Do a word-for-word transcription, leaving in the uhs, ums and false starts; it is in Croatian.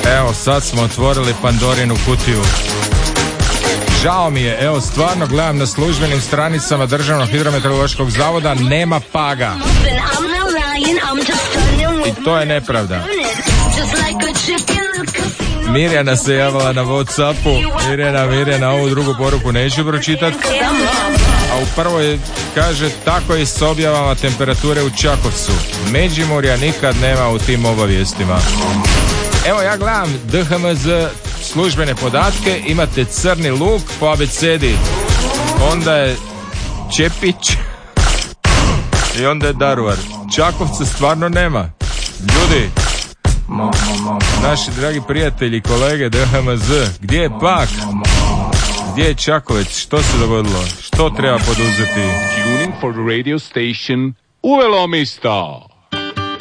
Evo, sad smo otvorili Pandorinu kutiju. Žao mi je, evo, stvarno gledam na službenim stranicama Državnog hidrometeorološkog zavoda, nema Paga. I to je nepravda. Mirjana se javila na Whatsappu. Mirjana, Mirjana, ovu drugu poruku neću pročitati. A u prvoj kaže, tako je s objavama temperature u Čakovcu. Međimurja nikad nema u tim obavijestima. Evo, ja gledam D H M Z službene podatke, imate Crni Lug po abecedi, onda je Čepić i onda je Daruvar. Čakovca stvarno nema. Ljudi, naši dragi prijatelji, kolege D H M Z, gdje je Pag? Gdje je Čakovec? Što se dogodilo? Što treba poduzeti? Tuning for the radio station Uvelo misto.